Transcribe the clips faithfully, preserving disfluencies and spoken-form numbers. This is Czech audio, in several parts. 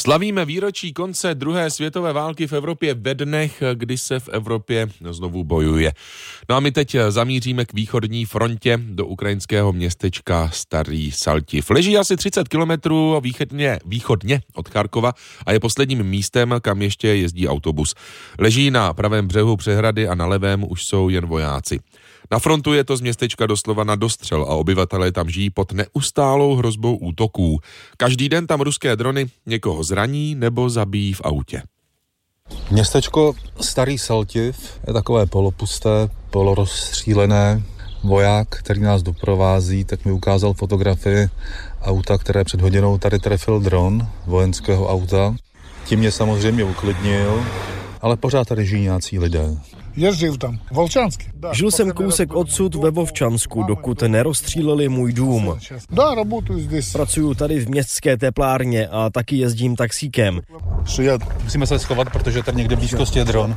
Slavíme výročí konce druhé světové války v Evropě ve dnech, kdy se v Evropě znovu bojuje. No a my teď zamíříme k východní frontě do ukrajinského městečka Starý Saltiv. Leží asi třicet kilometrů východně, východně od Charkova a je posledním místem, kam ještě jezdí autobus. Leží na pravém břehu přehrady a na levém už jsou jen vojáci. Na frontu je to z městečka doslova na dostřel a obyvatelé tam žijí pod neustálou hrozbou útoků. Každý den tam ruské drony někoho zraní nebo zabijí v autě. Městečko Starý Saltiv je takové polopusté, polorozstřílené. Voják, který nás doprovází, tak mi ukázal fotografii auta, které před hodinou tady trefil dron vojenského auta. Tím mě samozřejmě uklidnil, ale pořád tady žijí nějací lidé. Já žil tam, Volčanský. Žil jsem kousek odsud ve Vovčansku, dokud nerozstříleli můj dům. Pracuju tady v městské teplárně a taky jezdím taxíkem. Musíme se schovat, protože tady někde v blízkosti je dron.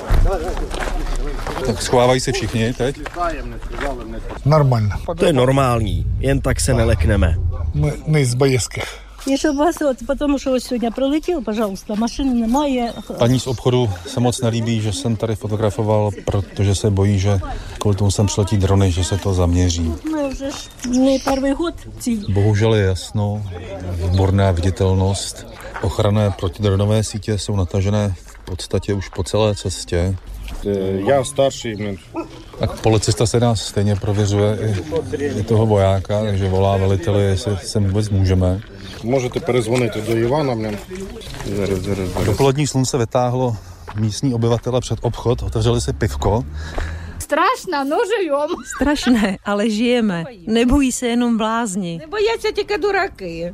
Tak schovávají se všichni teď? Normálně. To je normální, jen tak se nelekneme. My nejzbojeských. Если вас, вот, потому что вот сегодня пролетел, пожалуйста, машины немає. Paní z obchodu se moc nelíbí, že jsem tady fotografoval, protože se bojí, že kvůli tomu sem přiletí drony, že se to zaměří. My už ne první hod. Bohužel je jasno, výborná viditelnost. Ochranné protidronové sítě jsou natažené v podstatě už po celé cestě. Já starší. Tak policista se nás stejně prověřuje i, i toho vojáka, takže volá veliteli, jestli se vůbec můžeme. Můžete perezvonit do Ivana, mě. Dopolední slunce vytáhlo místní obyvatele před obchod, otevřeli si pivko. Strašná, no žijem. Strašné, ale žijeme. Nebojí se jenom blázni. Nebojí těka duraky.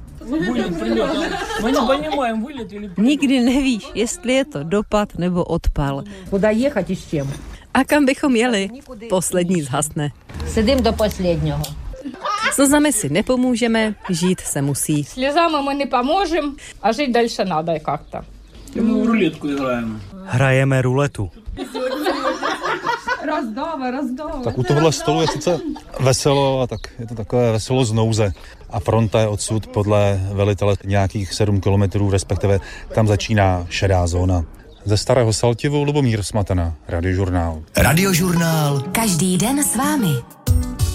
Nikdy nevíš, jestli je to dopad nebo odpal. Kuda jechat i s čím? A kam bychom jeli? Poslední zhasne. Sedím do posledního. Slzami si nepomůžeme, žít se musí. Slzami my nepomůžeme a žít další nadá jak-to. My ruletku hrajeme. Hrajeme ruletu. Rozdáva, rozdáva. Tak u tohohle stolu je sice veselo, a tak je to takové veselo z nouze. A fronta je odsud podle velitele nějakých sedm kilometrů, respektive tam začíná šedá zóna. Ze Starého Saltivu Lubomír Smatana, Radiožurnál. Radiožurnál. Každý den s vámi.